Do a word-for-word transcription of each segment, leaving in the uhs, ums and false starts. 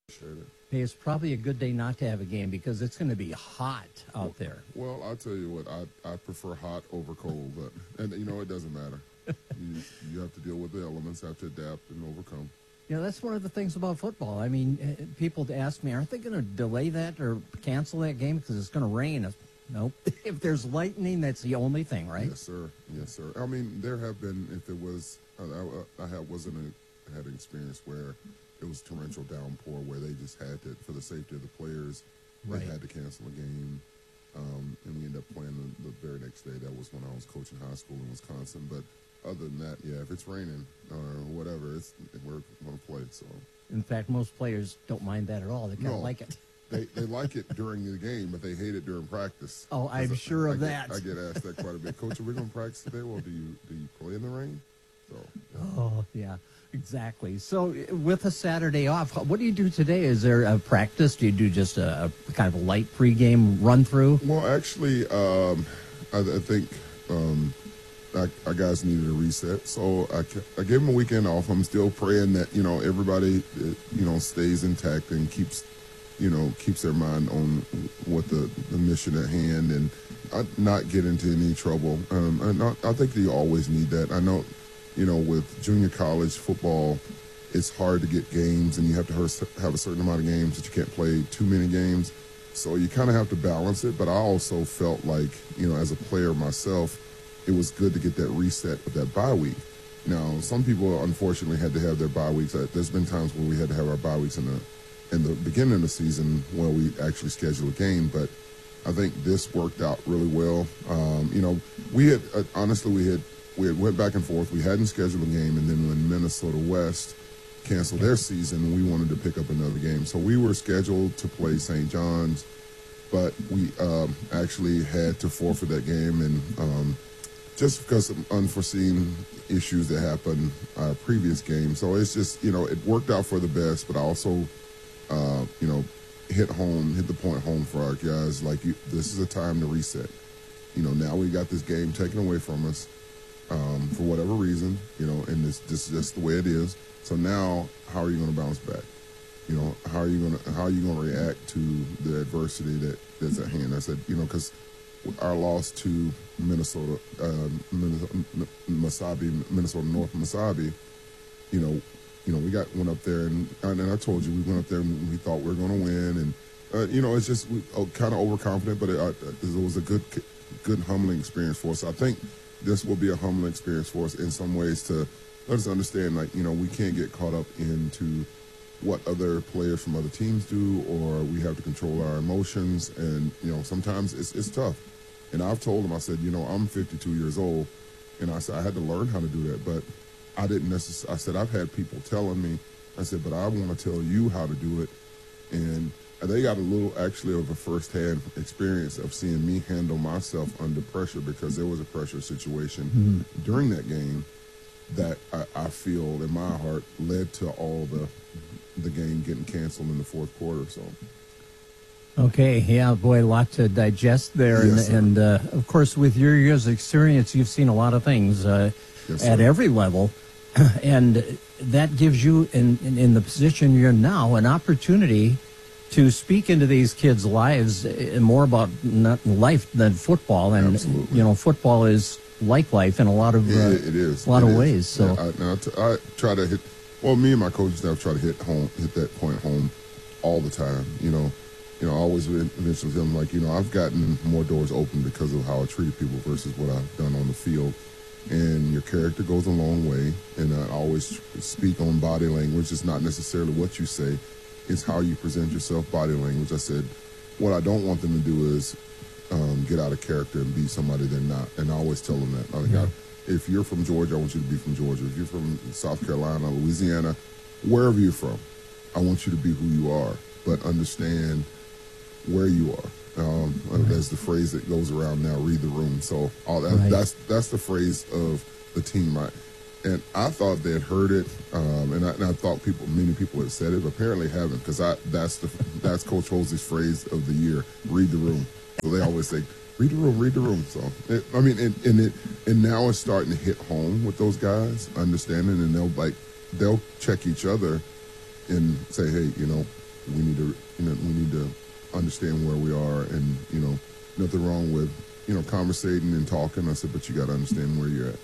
Appreciate it. Hey, it's probably a good day not to have a game because it's going to be hot out there. Well, I'll tell you what, I, I prefer hot over cold, but and you know it doesn't matter. you you have to deal with the elements, have to adapt and overcome. You know, that's one of the things about football. I mean, eh, people ask me, aren't they going to delay that or cancel that game because it's going to rain? Nope. If there's lightning, that's the only thing, right? Yes, sir. Yes, sir. I mean, there have been, if it was, I, I, I have, wasn't a, had an experience where it was torrential downpour where they just had to, for the safety of the players, they Right. had to cancel a game. Um, and we ended up playing the, the very next day. That was when I was coaching high school in Wisconsin. But other than that, yeah, if it's raining or whatever, it's we're going to play. So In fact, most players don't mind that at all. They kind of No. like it. they they like it during the game, but they hate it during practice. Oh, I'm 'Cause sure I of get- that. I get asked that quite a bit. Coach, are we going to practice today? Well, do you do you play in the rain? So yeah. Oh, yeah, exactly. So eh, with a Saturday off, what do you do today? Is there a practice? Do you do just a, a kind of a light pregame run-through? Well, actually, um, I, I think um, I, our guys needed a reset, so I, ca- I gave them a weekend off. I'm still praying that you know everybody uh, you know stays intact and keeps you know keeps their mind on what the, the mission at hand and uh, not get into any trouble. Um, and I, I think that you always need that. I know, you know, with junior college football, it's hard to get games, and you have to hur- have a certain amount of games that you can't play too many games. So you kind of have to balance it. But I also felt like, you know, as a player myself, it was good to get that reset of that bye week. Now, some people unfortunately had to have their bye weeks. Uh, There's been times where we had to have our bye weeks in the in the beginning of the season where we actually scheduled a game. But I think this worked out really well. Um, you know, we had uh, honestly we had we had went back and forth. We hadn't scheduled a game, and then when Minnesota West canceled their season, we wanted to pick up another game. So we were scheduled to play Saint John's, but we um, actually had to forfeit that game, and um, just because of unforeseen issues that happened our previous game. So it's just, you know, it worked out for the best, but I also, uh, you know, hit home, hit the point home for our guys. Like, you, this is a time to reset. You know, now we got this game taken away from us um, for whatever reason, you know, and this, this is just the way it is. So now, how are you going to bounce back? You know, how are you going to how are you going to react to the adversity that, that's at hand? I said, you know, because our loss to Minnesota, um, Minnesota, Masabi, Minnesota North Masabi, you know, you know, we got went up there and and I told you we went up there and we thought we were going to win, and uh, you know, it's just we oh, kind of overconfident, but it, uh, it was a good good humbling experience for us. I think this will be a humbling experience for us in some ways to let us understand, like, you know, we can't get caught up into what other players from other teams do, or we have to control our emotions, and you know, sometimes it's it's tough. And I've told them, I said, you know, I'm fifty-two years old, and I said I had to learn how to do that, but I didn't necessarily. I said I've had people telling me, I said, but I want to tell you how to do it, and they got a little actually of a firsthand experience of seeing me handle myself under pressure, because there was a pressure situation mm-hmm. during that game that I, I feel in my heart led to all the the game getting canceled in the fourth quarter. So. Okay, yeah, boy, a lot to digest there. Yes, and, and uh, of course, with your years of experience, you've seen a lot of things uh, yes, at every level. And that gives you, in, in, in the position you're in now, an opportunity to speak into these kids' lives uh, more about not life than football. And, Absolutely. you know, football is like life in a lot of, uh, it, it is. a lot it of is. ways. So yeah, I, I, t- I try to hit, well, me and my coaching staff try to hit home, hit that point home all the time, you know. You know, I always mention to them, like, you know, I've gotten more doors open because of how I treated people versus what I've done on the field. And your character goes a long way. And I always speak on body language. It's not necessarily what you say. It's how you present yourself, body language. I said, what I don't want them to do is um, get out of character and be somebody they're not. And I always tell them that. Like, yeah. I, if you're from Georgia, I want you to be from Georgia. If you're from South Carolina, Louisiana, wherever you're from, I want you to be who you are. But understand where you are. Um, right. That's the phrase that goes around now. Read the room. So all that, right. that's that's the phrase of the team. Right? And I thought they'd heard it, um, and, I, and I thought people, many people had said it, but apparently haven't, because I that's the that's Coach Holsey's phrase of the year. Read the room. So they always say, read the room, read the room. So it, I mean, and, and it and now it's starting to hit home with those guys, understanding, and they'll like they'll check each other and say, hey, you know, we need to, you know, we need to understand where we are, and you know, nothing wrong with, you know, conversating and talking. I said, but you got to understand where you're at.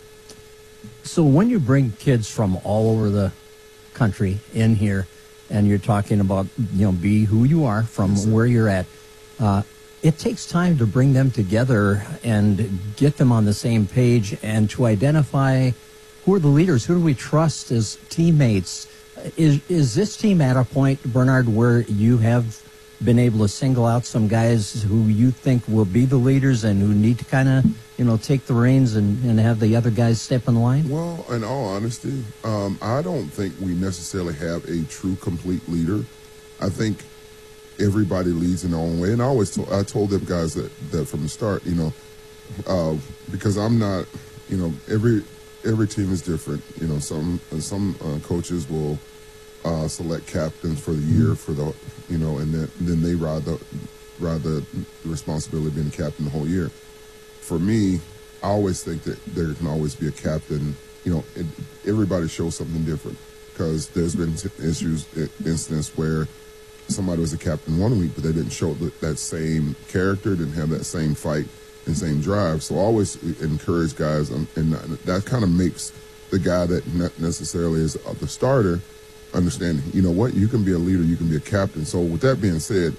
So when you bring kids from all over the country in here, and you're talking about, you know, be who you are from Yes, where you're at, uh, it takes time to bring them together and get them on the same page and to identify who are the leaders, who do we trust as teammates. Is is this team at a point, Bernard, where you have been able to single out some guys who you think will be the leaders and who need to kind of, you know, take the reins and, and have the other guys step in line? Well, in all honesty, um, I don't think we necessarily have a true complete leader. I think everybody leads in their own way, and I always told, I told them guys that, that from the start, you know, uh, because I'm not, you know, every every team is different. You know, some some uh, coaches will uh, select captains for the year for the, you know, and then then they ride the ride the responsibility of being a captain the whole year. For me, I always think that there can always be a captain. You know, it, everybody shows something different, because there's been t- issues, incidents where somebody was a captain one week, but they didn't show the, that same character, didn't have that same fight and same drive. So I always encourage guys, and, and that kind of makes the guy that not necessarily is the starter understand, you know what, you can be a leader, you can be a captain. So with that being said,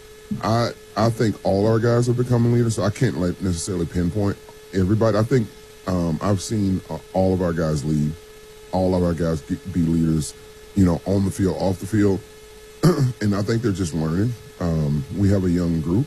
I I think all our guys are becoming leaders, so I can't like necessarily pinpoint everybody. I think um, I've seen uh, all of our guys lead, all of our guys be leaders, you know, on the field, off the field. And I think they're just learning. Um, we have a young group,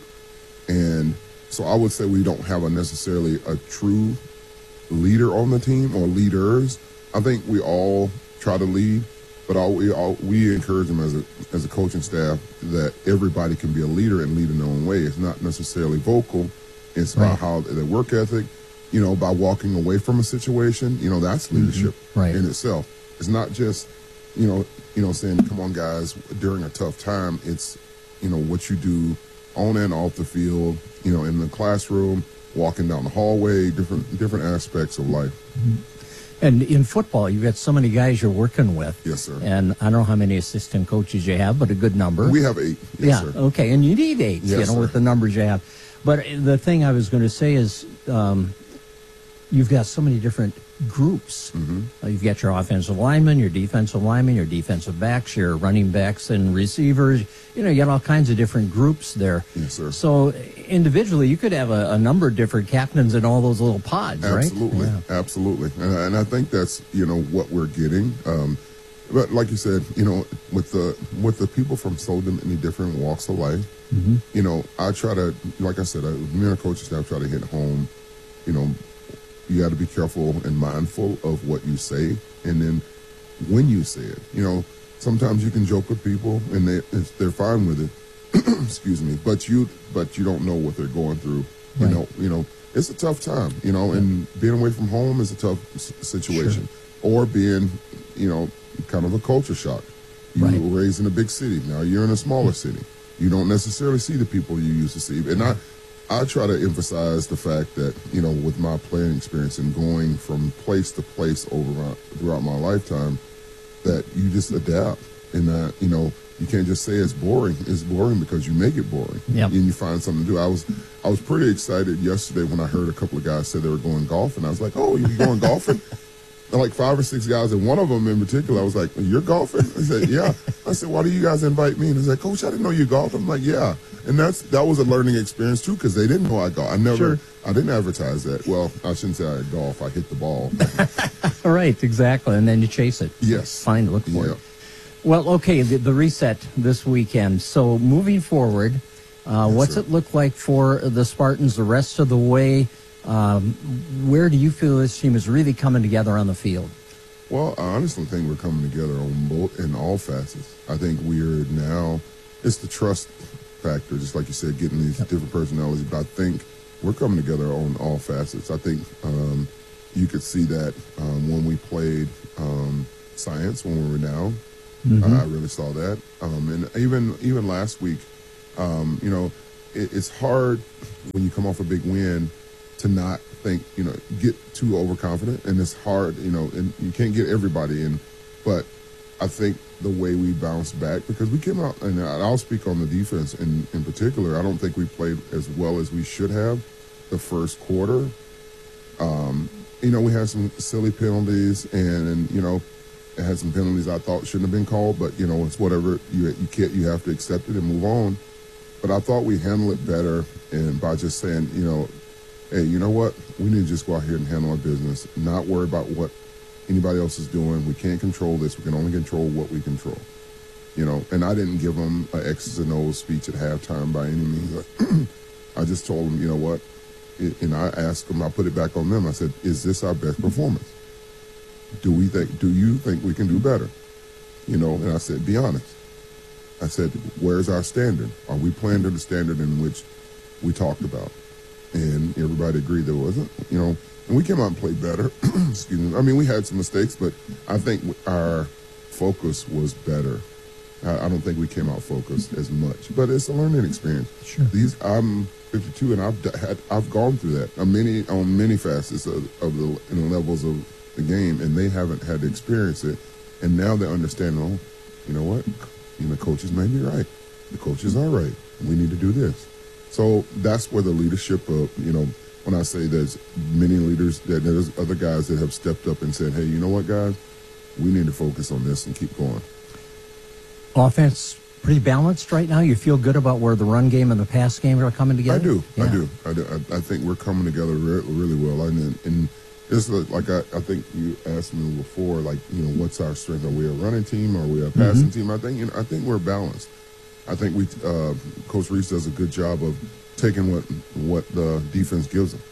and so I would say we don't have a necessarily a true leader on the team or leaders. I think we all try to lead, but all, we all we encourage them as a as a coaching staff that everybody can be a leader and lead in their own way. It's not necessarily vocal. It's Right. about how their work ethic. You know, by walking away from a situation, you know, that's leadership Mm-hmm. Right. in itself. It's not just, you know, you know, saying, come on, guys, during a tough time. It's, you know, what you do on and off the field, you know, in the classroom, walking down the hallway, different different aspects of life. And in football, you've got so many guys you're working with. Yes, sir. And I don't know how many assistant coaches you have, but a good number. We have eight. Yes, yeah, sir. okay. And you need eight, Yes, you know, sir. with the numbers you have. But the thing I was going to say is um, you've got so many different groups. Mm-hmm. Uh, you've got your offensive linemen, your defensive linemen, your defensive backs, your running backs and receivers. You know, you got all kinds of different groups there. Yes, sir. So individually, you could have a, a number of different captains in all those little pods, right? Absolutely, Yeah. absolutely, and, and I think that's, you know, what we're getting. Um, but like you said, you know, with the with the people from so many different walks of life, Mm-hmm. you know, I try to, like I said, I, me and our coaching staff try to hit home. You know, you got to be careful and mindful of what you say, and then when you say it. You know, sometimes you can joke with people and they it's, they're fine with it. Excuse me, but you but you don't know what they're going through. You Right. know, you know, it's a tough time. You know, and being away from home is a tough s- situation, or being, you know, kind of a culture shock. You Right. were raised in a big city. Now you're in a smaller city. You don't necessarily see the people you used to see. And I, I try to emphasize the fact that, you know, with my playing experience and going from place to place over my, throughout my lifetime, that you just adapt. And, uh, you know, you can't just say it's boring. It's boring because you make it boring. Yep. And you find something to do. I was I was pretty excited yesterday when I heard a couple of guys say they were going golfing. I was like, oh, you going golfing? And like five or six guys, and one of them in particular, I was like, you're golfing? I said, yeah. I said, why do you guys invite me? And he's like, Coach, I didn't know you golfed. I'm like, yeah. And that's that was a learning experience, too, because they didn't know I golf. I never, Sure. I didn't advertise that. Well, I shouldn't say I golf. I hit the ball. All right, exactly. And then you chase it. Yes. Find, look for Yeah. it. Well, okay, the, the reset this weekend. So moving forward, uh, what's sir. it look like for the Spartans the rest of the way? Um, where do you feel this team is really coming together on the field? Well, I honestly think we're coming together on both in all facets. I think we're now, it's the trust factor, just like you said, getting these Yep. different personalities. But I think we're coming together on all facets. I think um, you could see that um, when we played um, science when we were down. Mhm. I really saw that. Um, and even even last week, um, you know, it, it's hard when you come off a big win to not think, you know, get too overconfident. And it's hard, you know, and you can't get everybody in. But I think the way we bounced back, because we came out, and I'll speak on the defense in, in particular, I don't think we played as well as we should have the first quarter. Um, you know, we had some silly penalties, and, and you know, it had some penalties I thought shouldn't have been called, but, you know, it's whatever. You you can't, you have to accept it and move on. But I thought we handled it better, and by just saying, you know, hey, you know what? We need to just go out here and handle our business, not worry about what anybody else is doing. We can't control this. We can only control what we control. You know, and I didn't give them an X's and O's speech at halftime by any means. I just told them, you know what? It, and I asked them, I put it back on them. I said, is this our best performance? Do we think, do you think we can do better? You know, and I said, be honest. I said, where's our standard? Are we playing to the standard in which we talked about? And everybody agreed there wasn't, you know. And we came out and played better. Excuse me. I mean, we had some mistakes, but I think our focus was better. I, I don't think we came out focused as much, but it's a learning experience. Sure. These I'm fifty-two, and I've had I've gone through that on many on many facets of, of the in the levels of the game, and they haven't had to experience it. And now they understand. Oh, you know what? You know, coaches may be right. The coaches are right. We need to do this. So that's where the leadership of, you know. When I say there's many leaders, that there's other guys that have stepped up and said, hey, you know what, guys? We need to focus on this and keep going. Offense pretty balanced right now? You feel good about where the run game and the pass game are coming together? I do. Yeah. I do. I do. I, I think we're coming together re- really well. And, and it's like I, I think you asked me before, like, you know, what's our strength? Are we a running team? Are we a passing mm-hmm. team? I think, you know, I think we're balanced. I think we, uh, Coach Reese does a good job of taking what what the defense gives them,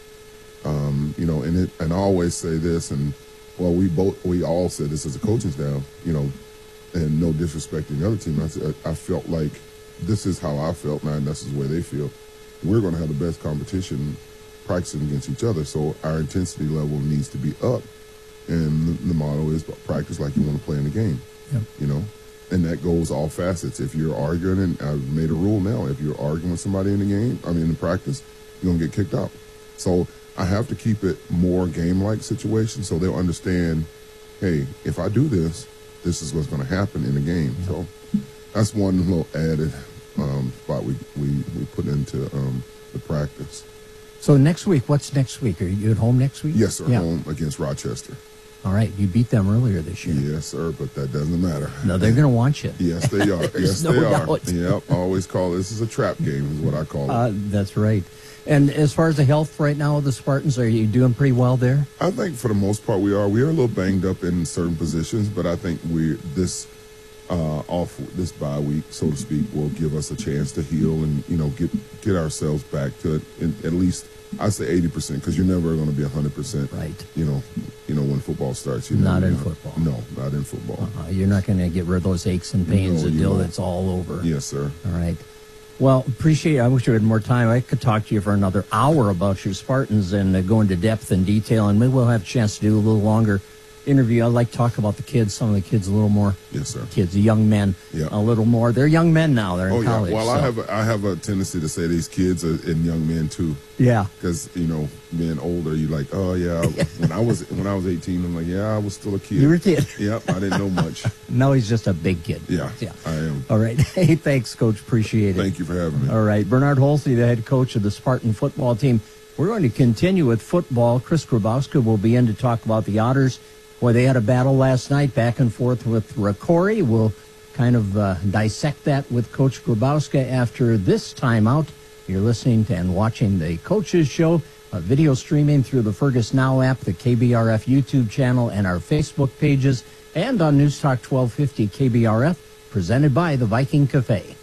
um, you know, and it. And I always say this, and well, we both we all said this as a coaching staff, you know, and no disrespect to the other team. I said I felt like this is how I felt, and this is where they feel. We're going to have the best competition practicing against each other, so our intensity level needs to be up. And the, the motto is practice like you want to play in the game, yep. you know. And that goes all facets. If you're arguing, and I've made a rule now, if you're arguing with somebody in the game, I mean in practice, you're going to get kicked out. So I have to keep it more game-like situation so they'll understand, hey, if I do this, this is what's going to happen in the game. Yeah. So that's one little added um, spot we, we, we put into um, the practice. So next week, what's next week? Are you at home next week? Yes, sir, yeah. home against Rochester. All right, you beat them earlier this year. Yes, sir, but that doesn't matter. No, they're going to want you. Yes, they are. yes, no they doubt. are. Yep, I always call it, this is a trap game is what I call it. Uh, that's right. And as far as the health right now of the Spartans, are you doing pretty well there? I think for the most part we are. We are a little banged up in certain positions, but I think we this uh, off this bye week, so to speak, will give us a chance to heal and, you know, get get ourselves back to in, at least I say eighty percent, because you're never going to be one hundred percent. Right. You know, you know when football starts. You're not never, in you know, football. No, not in football. Uh-huh. You're not going to get rid of those aches and pains no, until won't. It's all over. Yes, sir. All right. Well, appreciate it. I wish we had more time. I could talk to you for another hour about your Spartans and uh, go into depth and detail, and maybe we'll have a chance to do a little longer interview. I'd like to talk about the kids, some of the kids a little more. Yes, sir. Kids, the young men, yeah. a little more. They're young men now. They're in oh, college. Yeah. Well, so. I have a, I have a tendency to say these kids are, and young men too. Yeah. Because, you know, being older, you're like, oh yeah. when I was when I was eighteen, I'm like, yeah, I was still a kid. You were a kid. Yep. I didn't know much. Now he's just a big kid. Yeah. Yeah. I am. All right. Hey, thanks, Coach. Appreciate it. Thank you for having me. All right. Bernard Holsey, the head coach of the Spartan football team. We're going to continue with football. Chris Grabowska will be in to talk about the Otters. Boy, they had a battle last night, back and forth with Rocori. We'll kind of uh, dissect that with Coach Grabowska after this timeout. You're listening to and watching the Coaches Show, uh, video streaming through the Fergus Now app, the K B R F YouTube channel, and our Facebook pages, and on News Talk twelve fifty K B R F, presented by the Viking Cafe.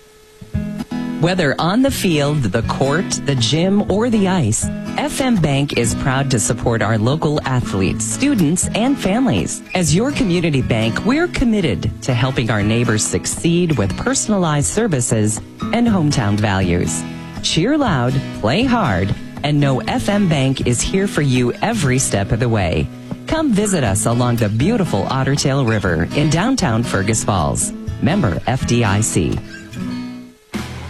Whether on the field, the court, the gym, or the ice, F M Bank is proud to support our local athletes, students, and families. As your community bank, we're committed to helping our neighbors succeed with personalized services and hometown values. Cheer loud, play hard, and know F M Bank is here for you every step of the way. Come visit us along the beautiful Otter Tail River in downtown Fergus Falls. Member F D I C.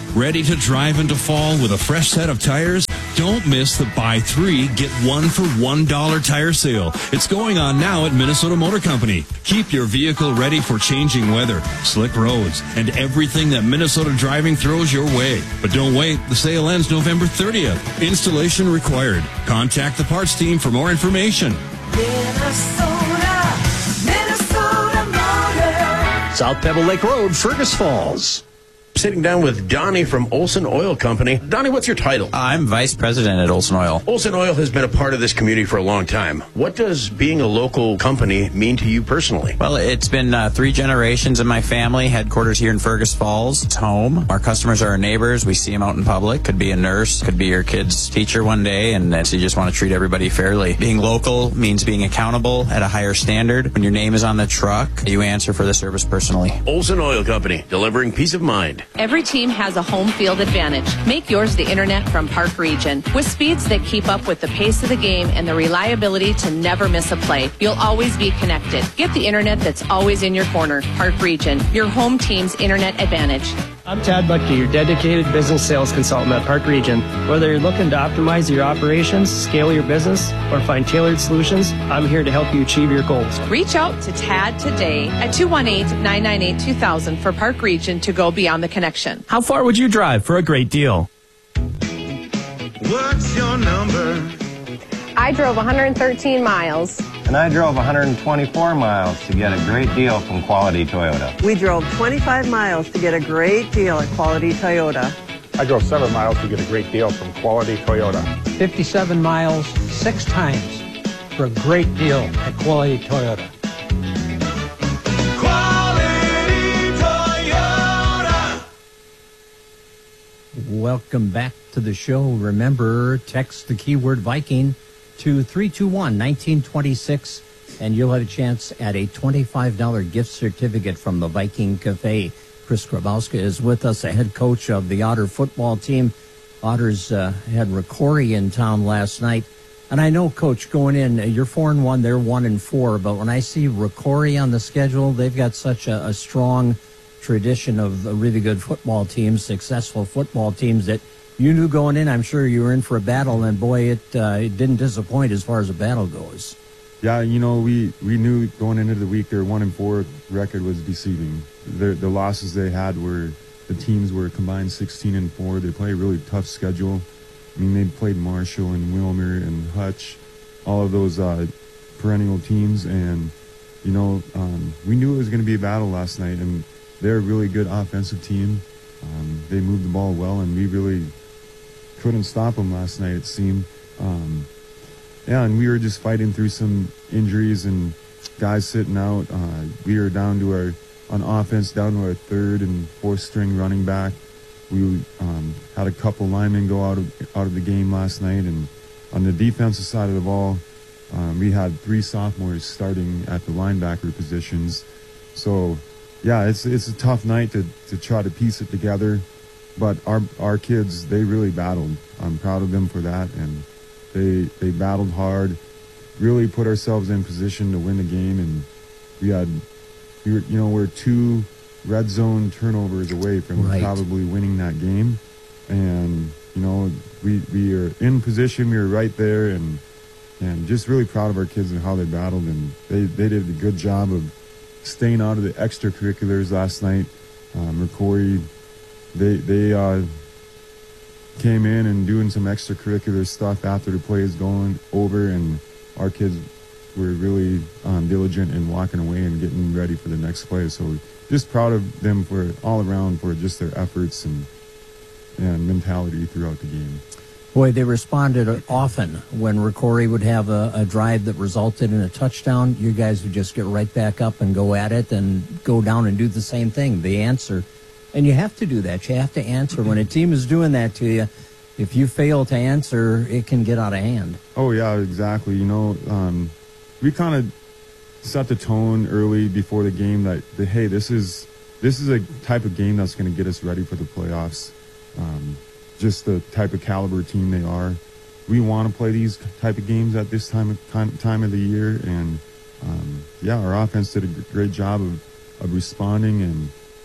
Ready to drive into fall with a fresh set of tires? Don't miss the buy three, get one for one dollar tire sale. It's going on now at Minnesota Motor Company. Keep your vehicle ready for changing weather, slick roads, and everything that Minnesota driving throws your way. But don't wait, the sale ends November thirtieth. Installation required. Contact the parts team for more information. Minnesota, Minnesota Motor. South Pebble Lake Road, Fergus Falls. Sitting down with Donnie from Olson Oil Company. Donnie, what's your title? I'm Vice President at Olson Oil. Olson Oil has been a part of this community for a long time. What does being a local company mean to you personally? Well, it's been uh, three generations in my family. Headquarters here in Fergus Falls. It's home. Our customers are our neighbors. We see them out in public. Could be a nurse, could be your kid's teacher one day, and so you just want to treat everybody fairly. Being local means being accountable at a higher standard. When your name is on the truck, you answer for the service personally. Olson Oil Company, delivering peace of mind. Every team has a home field advantage. Make yours the internet from Park Region. With speeds that keep up with the pace of the game and the reliability to never miss a play, you'll always be connected. Get the internet that's always in your corner. Park Region, your home team's internet advantage. I'm Tad Bucky, your dedicated business sales consultant at Park Region. Whether you're looking to optimize your operations, scale your business, or find tailored solutions, I'm here to help you achieve your goals. Reach out to Tad today at two one eight, nine nine eight, two thousand for Park Region to go beyond the connection. How far would you drive for a great deal? What's your number? I drove one hundred thirteen miles. And I drove one hundred twenty-four miles to get a great deal from Quality Toyota. We drove twenty-five miles to get a great deal at Quality Toyota. I drove seven miles to get a great deal from Quality Toyota. fifty-seven miles, six times for a great deal at Quality Toyota. Quality Toyota. Welcome back to the show. Remember, text the keyword Viking to three two one, one nine two six, and you'll have a chance at a twenty-five dollars gift certificate from the Viking Cafe. Chris Grabowska is with us, the head coach of the Otter football team. Otters uh, had Rocori in town last night. And I know, Coach, going in, you're four and one, they're one and four. But when I see Rocori on the schedule, they've got such a, a strong tradition of uh, really good football teams, successful football teams that you knew going in. I'm sure you were in for a battle, and boy, it, uh, it didn't disappoint as far as the battle goes. Yeah, you know, we, we knew going into the week their one and four record was deceiving. Their, the losses they had were the teams were combined sixteen and four. They played a really tough schedule. I mean, they played Marshall and Wilmer and Hutch, all of those uh, perennial teams, and you know, um, we knew it was going to be a battle last night. And they're a really good offensive team. Um, they moved the ball well, and we really couldn't stop them last night, it seemed. Um, yeah, and we were just fighting through some injuries and guys sitting out. Uh, we were down to our, on offense, down to our third and fourth string running back. We um, had a couple linemen go out of, out of the game last night. And on the defensive side of the ball, um, we had three sophomores starting at the linebacker positions. So, yeah, it's it's a tough night to, to try to piece it together. But our our kids, they really battled. I'm proud of them for that, and they they battled hard, really put ourselves in position to win the game. And we had, we were, you know, we're two red zone turnovers away from right. probably winning that game. And you know, we we are in position. We were right there, and and just really proud of our kids and how they battled. And they they did a good job of staying out of the extracurriculars last night. Um, Rocori, they they uh, came in and doing some extracurricular stuff after the play is going over, and our kids were really um, diligent in walking away and getting ready for the next play. So just proud of them for all around for just their efforts and and mentality throughout the game. Boy, they responded often when Rocori would have a, a drive that resulted in a touchdown. You guys would just get right back up and go at it and go down and do the same thing, the answer. And you have to do that. You have to answer. When a team is doing that to you, if you fail to answer, it can get out of hand. Oh, yeah, exactly. You know, um, we kind of set the tone early before the game that, that, hey, this is this is a type of game that's going to get us ready for the playoffs. Um, just the type of caliber team they are. We want to play these type of games at this time of, time, time of the year. And, um, yeah, our offense did a great job of, of responding and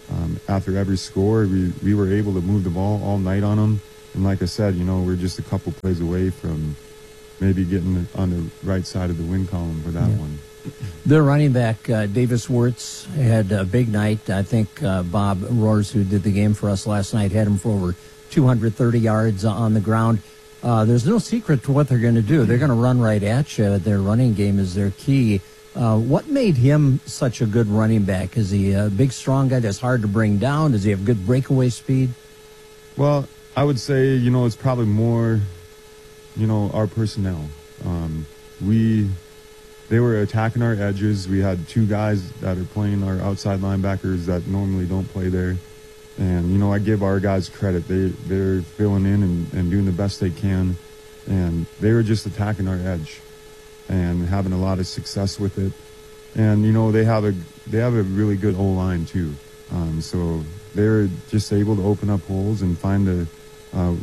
um, after every score, we, we were able to move the ball all night on them. And like I said, you know, we're just a couple plays away from maybe getting on the right side of the win column for that Yeah. one. Their running back, uh, Davis Wirtz, had a big night. I think uh, Bob Roars, who did the game for us last night, had him for over two hundred thirty yards on the ground. Uh, there's no secret to what they're going to do. They're going to run right at you. Their running game is their key. Uh, what made him such a good running back? Is he a big, strong guy that's hard to bring down? Does he have good breakaway speed? Well, I would say, you know, it's probably more, you know, our personnel. Um, we, they were attacking our edges. We had two guys that are playing our outside linebackers that normally don't play there. And, you know, I give our guys credit. They, they're filling in and, and doing the best they can. And they were just attacking our edge and having a lot of success with it. And, you know, they have a, they have a really good O-line too. Um, so they're just able to open up holes and find the, uh,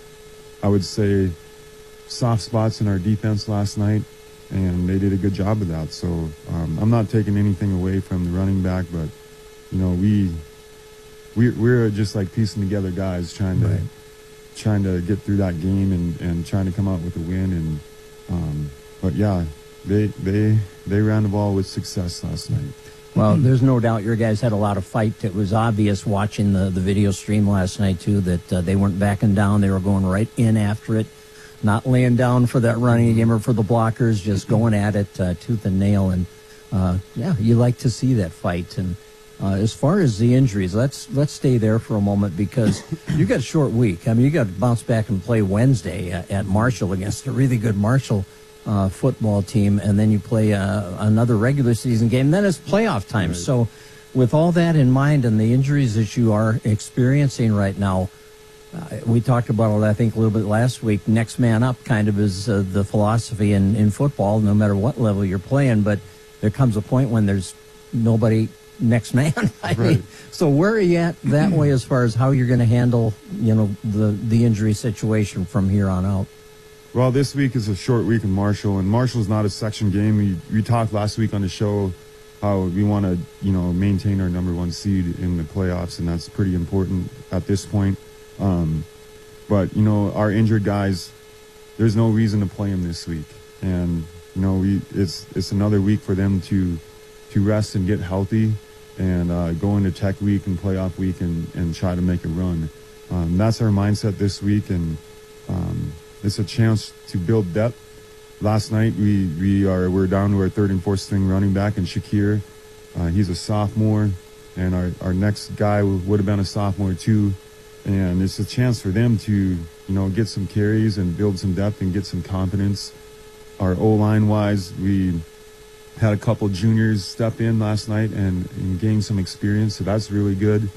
I would say, soft spots in our defense last night. And they did a good job of that. So um, I'm not taking anything away from the running back, but, you know, we... We're, we're just like piecing together guys trying to right. trying to get through that game and, and trying to come out with a win. And um, but yeah, they they they ran the ball with success last night. Well, there's no doubt your guys had a lot of fight. It was obvious watching the, the video stream last night too that uh, they weren't backing down. They were going right in after it, not laying down for that running game or for the blockers, just going at it uh, tooth and nail. And uh, yeah, you like to see that fight. And Uh, as far as the injuries, let's let's stay there for a moment because you got a short week. I mean, you got to bounce back and play Wednesday at, at Marshall against a really good Marshall uh, football team, and then you play uh, another regular season game. Then it's playoff time. Right. So, with all that in mind and the injuries that you are experiencing right now, uh, we talked about it, I think, a little bit last week. Next man up kind of is uh, the philosophy in, in football, no matter what level you're playing. But there comes a point when there's nobody next man. I right. mean, so where are you at that way as far as how you're going to handle, you know, the the injury situation from here on out? Well, this week is a short week in Marshall, and Marshall's not a section game. We we talked last week on the show how we want to, you know, maintain our number one seed in the playoffs, and that's pretty important at this point. Um, but you know, our injured guys, there's no reason to play them this week, and you know, we it's it's another week for them to to rest and get healthy. And uh, go into Tech Week and Playoff Week and, and try to make a run. Um, that's our mindset this week, and um, it's a chance to build depth. Last night we we are we're down to our third and fourth string running back, and Shakir, uh, he's a sophomore, and our, our next guy would have been a sophomore too. And it's a chance for them to, you know, get some carries and build some depth and get some confidence. Our O-line wise, we had a couple juniors step in last night and, and gain some experience, so that's really good.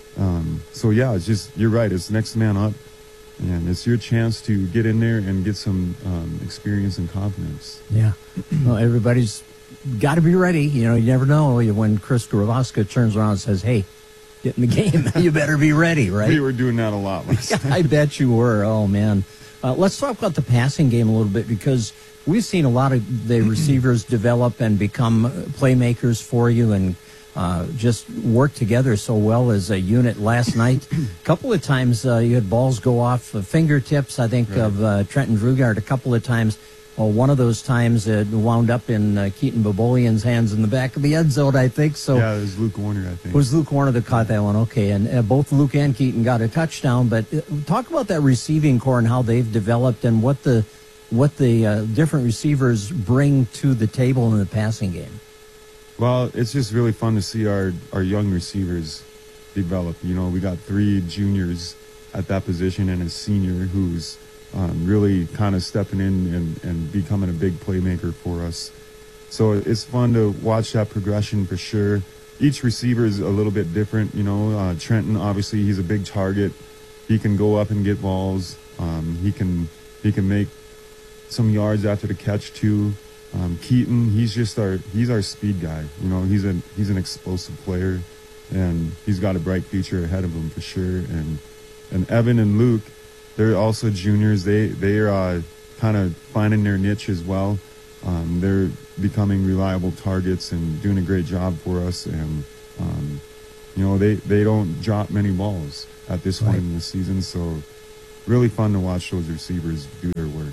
Um, so yeah, it's just, you're right, it's next man up, and it's your chance to get in there and get some um, experience and confidence. Yeah, well, everybody's got to be ready. You know, you never know when Chris Gravoska turns around and says, "Hey, get in the game. You better be ready." Right? We were doing that a lot last night. I bet you were. Oh man, uh, let's talk about the passing game a little bit because we've seen a lot of the receivers develop and become playmakers for you and uh, just work together so well as a unit. Last night, a couple of times uh, you had balls go off uh, fingertips, I think, right. of uh, Trenton Drugard a couple of times. Well, one of those times it wound up in uh, Keaton Babolian's hands in the back of the end zone, I think. So yeah, it was Luke Warner, I think. It was Luke Warner that caught that one, okay. And uh, both Luke and Keaton got a touchdown. But uh, talk about that receiving core and how they've developed and what the what the uh, different receivers bring to the table in the passing game. Well, it's just really fun to see our, our young receivers develop. You know, we got three juniors at that position and a senior who's um, really kind of stepping in and, and becoming a big playmaker for us. So it's fun to watch that progression for sure. Each receiver is a little bit different. You know, uh, Trenton, obviously, he's a big target. He can go up and get balls. Um, he can he can make some yards after the catch too. Um, Keaton, he's just our he's our speed guy. You know, he's a he's an explosive player, and he's got a bright future ahead of him for sure. And and Evan and Luke, they're also juniors. They they are uh, kind of finding their niche as well. Um, they're becoming reliable targets and doing a great job for us. And um, you know, they, they don't drop many balls at this point Right. in the season. So really fun to watch those receivers do their work.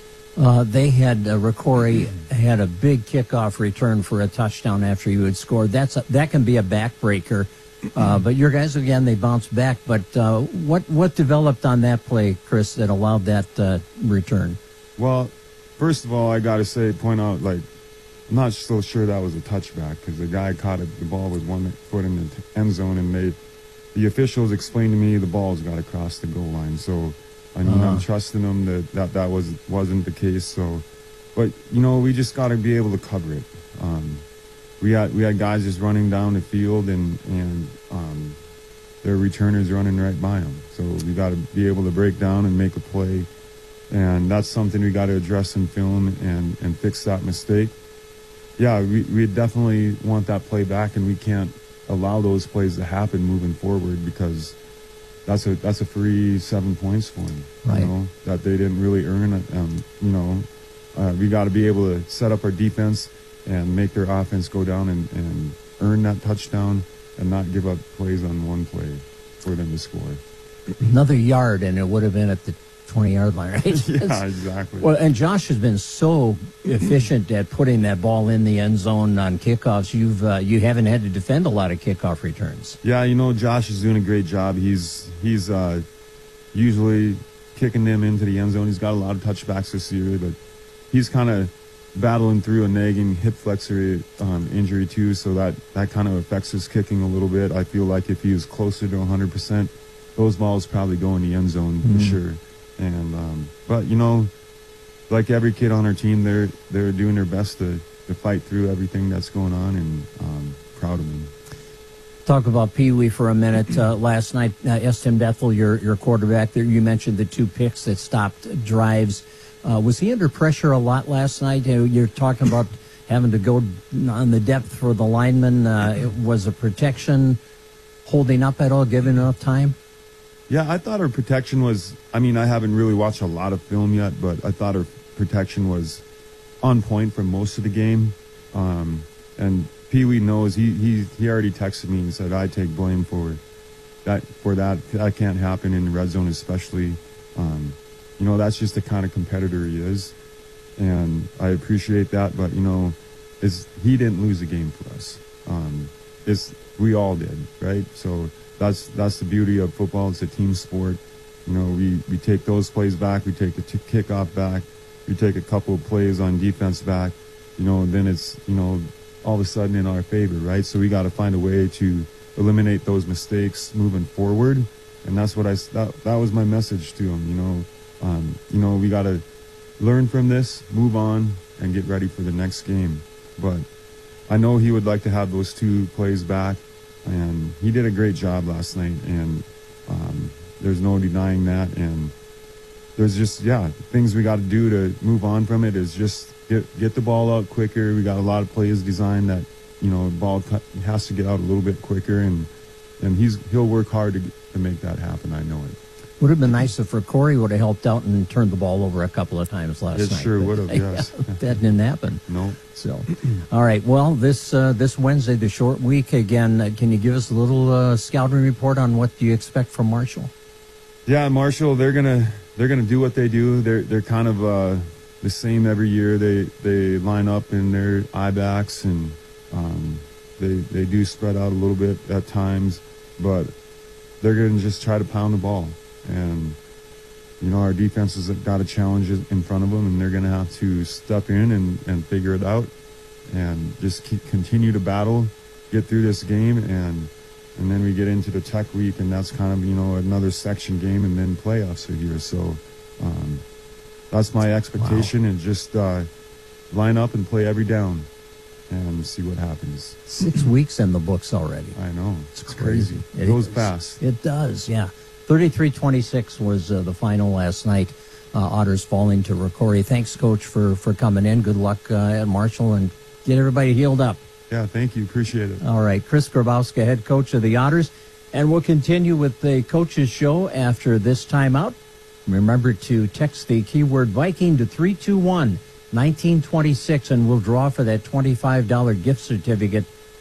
Uh, they had uh, Ricori had a big kickoff return for a touchdown after you had scored. That's a, that can be a backbreaker. Uh, but your guys again, they bounced back. But uh, what what developed on that play, Chris, that allowed that uh, return? Well, first of all, I got to say, point out, like, I'm not so sure that was a touchback because the guy caught it, the ball with one foot in the t- end zone, and they, the officials explained to me the ball's got to cross the goal line. So, I mean, Uh-huh. I'm trusting them that, that that was wasn't the case. So, but you know, we just got to be able to cover it. Um, we had we had guys just running down the field, and and um, their returners running right by them. So we got to be able to break down and make a play, and that's something we got to address in film and and fix that mistake. Yeah, we we definitely want that play back, and we can't allow those plays to happen moving forward because that's a that's a free seven points for them. Right. You know, that they didn't really earn. Um, you know, uh, we got to be able to set up our defense and make their offense go down and, and earn that touchdown and not give up plays on one play for them to score. Another yard, and it would have been at the twenty-yard line, right? Yeah, exactly. Well, and Josh has been so efficient at putting that ball in the end zone on kickoffs. You've uh, you haven't had to defend a lot of kickoff returns. Yeah, you know, Josh is doing a great job. He's he's uh, usually kicking them into the end zone. He's got a lot of touchbacks this year, but he's kind of battling through a nagging hip flexor um, injury too, so that, that kind of affects his kicking a little bit. I feel like if he was closer to one hundred percent, those balls probably go in the end zone Mhm. for sure. And um, but you know, like every kid on our team, they're they're doing their best to, to fight through everything that's going on, and um, proud of them. Talk about Pee Wee for a minute. Uh, last night, uh, S. Tim Bethel, your your quarterback there, you mentioned the two picks that stopped drives. Uh, was he under pressure a lot last night? You know, you're talking about having to go on the depth for the lineman. Uh, it was a protection holding up at all, giving enough time? Yeah, I thought our protection was, I mean, I haven't really watched a lot of film yet, but I thought our protection was on point for most of the game. Um, and Pee Wee knows, he, he he already texted me and said, I take blame for that, for that. That can't happen in the red zone especially. Um, you know, that's just the kind of competitor he is. And I appreciate that, but, you know, it's, he didn't lose the game for us. Um, it's, we all did, right? So that's that's the beauty of football. It's a team sport. You know, we, we take those plays back. We take the t- kickoff back. We take a couple of plays on defense back. You know, and then it's, you know, all of a sudden in our favor, right? So we got to find a way to eliminate those mistakes moving forward. And that's what I, that, that was my message to him, you know. Um, you know, we got to learn from this, move on, and get ready for the next game. But I know he would like to have those two plays back, and he did a great job last night, and um, there's no denying that. And there's just, yeah, things we got to do to move on from it is just get get the ball out quicker. We got a lot of plays designed that, you know, the ball cut, has to get out a little bit quicker, and and he's he'll work hard to to make that happen. I know it. Would have been nice if Corey would have helped out and turned the ball over a couple of times last It night. sure but, would have, yes. yeah, that didn't happen. No. So, all right. Well, this uh, this Wednesday, the short week again. Uh, can you give us a little uh, scouting report on what you expect from Marshall? Yeah, Marshall, they're gonna they're gonna do what they do. They're they're kind of uh, the same every year. They they line up in their eye backs, and um, they they do spread out a little bit at times, but they're gonna just try to pound the ball. And you know, our defense has got a challenge in front of them, and they're gonna have to step in and, and figure it out, and just keep continue to battle, get through this game, and. And then we get into the Tech week, and that's kind of, you know, another section game, and then playoffs are here. So um, that's my expectation, wow. And just uh, line up and play every down and see what happens. Six weeks in the books already. I know. It's, it's crazy. crazy. It, it goes is. fast. It does, yeah. thirty-three twenty-six was uh, the final last night. Uh, Otters falling to Ricori. Thanks, Coach, for, for coming in. Good luck uh, at Marshall, and get everybody healed up. Yeah, thank you. Appreciate it. All right. Chris Grabowska, head coach of the Otters. And we'll continue with the coaches show after this timeout. Remember to text the keyword Viking to three two one, one nine two six, and we'll draw for that twenty-five dollars gift certificate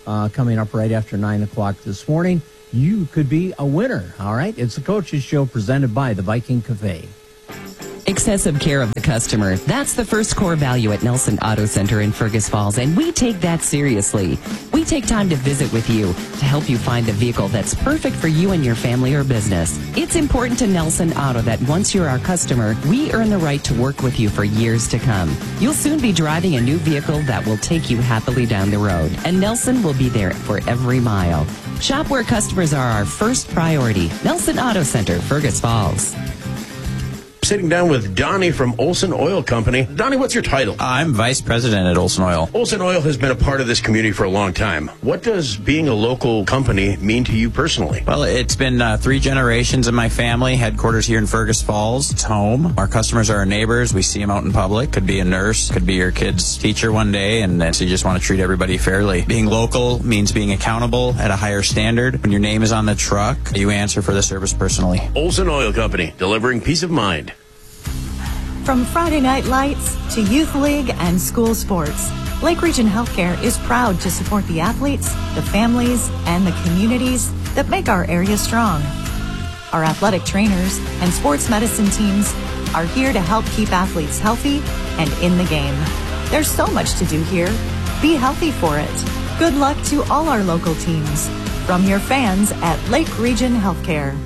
uh, coming up right after nine o'clock this morning. You could be a winner, all right? It's the Coaches Show presented by the Viking Cafe. Excessive care of the customer. That's the first core value at Nelson Auto Center in Fergus Falls, and we take that seriously. We take time to visit with you to help you find the vehicle that's perfect for you and your family or business. It's important to Nelson Auto that once you're our customer, we earn the right to work with you for years to come. You'll soon be driving a new vehicle that will take you happily down the road, and Nelson will be there for every mile. Shop where customers are our first priority. Nelson Auto Center, Fergus Falls. Sitting down with Donnie from Olson Oil Company. Donnie, what's your title? I'm Vice President at Olson Oil. Olson Oil has been a part of this community for a long time. What does being a local company mean to you personally? Well, it's been uh, three generations of my family, headquarters here in Fergus Falls. It's home. Our customers are our neighbors. We see them out in public. Could be a nurse, could be your kid's teacher one day, and uh, so you just want to treat everybody fairly. Being local means being accountable at a higher standard. When your name is on the truck, you answer for the service personally. Olson Oil Company, delivering peace of mind. From Friday Night Lights to Youth League and school sports, Lake Region Healthcare is proud to support the athletes, the families, and the communities that make our area strong. Our athletic trainers and sports medicine teams are here to help keep athletes healthy and in the game. There's so much to do here. Be healthy for it. Good luck to all our local teams. From your fans at Lake Region Healthcare.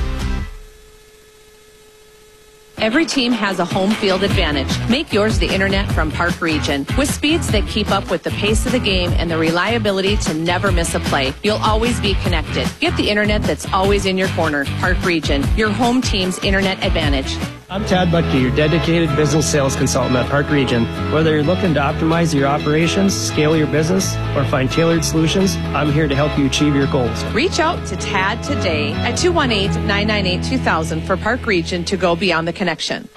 Every team has a home field advantage. Make yours the internet from Park Region. With speeds that keep up with the pace of the game and the reliability to never miss a play, you'll always be connected. Get the internet that's always in your corner. Park Region, your home team's internet advantage. I'm Tad Butke, your dedicated business sales consultant at Park Region. Whether you're looking to optimize your operations, scale your business, or find tailored solutions, I'm here to help you achieve your goals. Reach out to Tad today at two one eight, nine nine eight, two thousand for Park Region to go beyond the connection.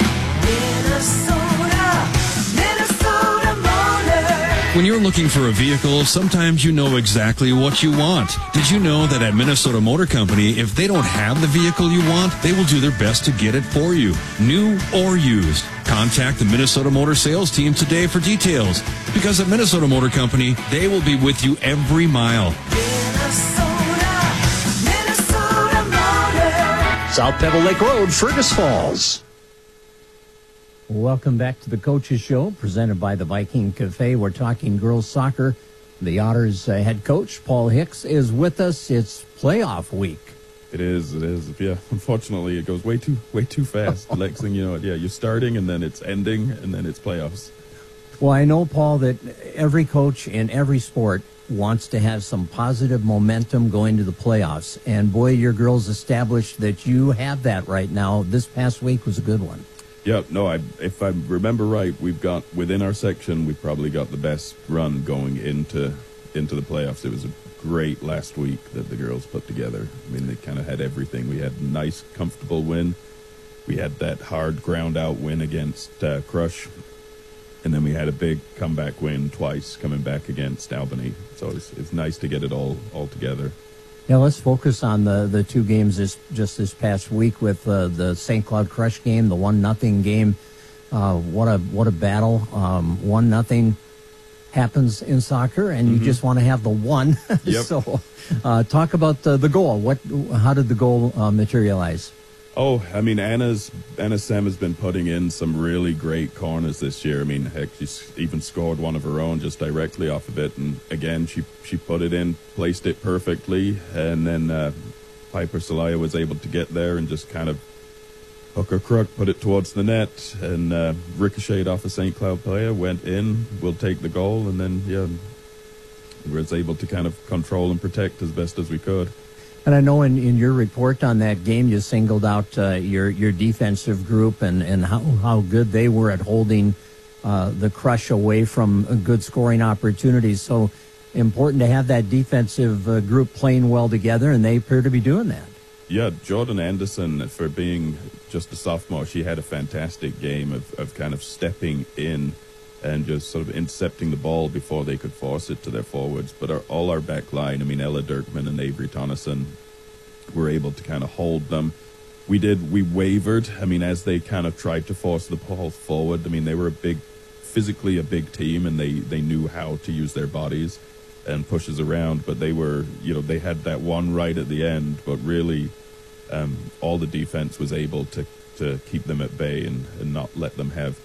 When you're looking for a vehicle, sometimes you know exactly what you want. Did you know that at Minnesota Motor Company, if they don't have the vehicle you want, they will do their best to get it for you, new or used? Contact the Minnesota Motor sales team today for details, because at Minnesota Motor Company, they will be with you every mile. Minnesota, Minnesota Motor. South Pebble Lake Road, Fergus Falls. Welcome back to the Coaches Show, presented by the Viking Cafe. We're talking girls soccer. The Otters uh, head coach, Paul Hicks, is with us. It's playoff week. It is, it is. Yeah, unfortunately, it goes way too way too fast. Next thing you know, yeah, you're starting, and then it's ending, and then it's playoffs. Well, I know, Paul, that every coach in every sport wants to have some positive momentum going to the playoffs. And, boy, your girls established that you have that right now. This past week was a good one. Yeah, no, I, if I remember right, we've got, within our section, we probably got the best run going into into the playoffs. It was a great last week that the girls put together. I mean, they kind of had everything. We had a nice, comfortable win. We had that hard ground-out win against uh, Crush. And then we had a big comeback win twice coming back against Albany. So it's, it's nice to get it all, all together. Yeah, let's focus on the, the two games this just this past week with uh, the Saint Cloud Crush game, the one nothing game. Uh, what a what a battle! Um, one nothing happens in soccer, and Mm-hmm. you just want to have the one. Yep. So, uh, talk about the, the goal. What? How did the goal uh, materialize? Oh, I mean, Anna's Anna Sem has been putting in some really great corners this year. I mean, heck, she's even scored one of her own just directly off of it. And again, she she put it in, placed it perfectly, and then uh, Piper Salaya was able to get there and just kind of hook her crook, put it towards the net, and uh, ricocheted off a Saint Cloud player, went in, we'll take the goal, and then, yeah, we was able to kind of control and protect as best as we could. And I know in, in your report on that game, you singled out uh, your your defensive group and, and how, how good they were at holding uh, the Crush away from good scoring opportunities. So important to have that defensive uh, group playing well together, and they appear to be doing that. Yeah, Jordan Anderson, for being just a sophomore, she had a fantastic game of, of kind of stepping in and just sort of intercepting the ball before they could force it to their forwards. But our, all our back line, I mean, Ella Dirkman and Avery Tonneson, were able to kind of hold them. We did, we wavered, I mean, as they kind of tried to force the ball forward. I mean, they were a big, physically a big team, and they, they knew how to use their bodies. and pushes around, but they were, you know, they had that one right at the end, but really um, all the defense was able to, to keep them at bay and, and not let them have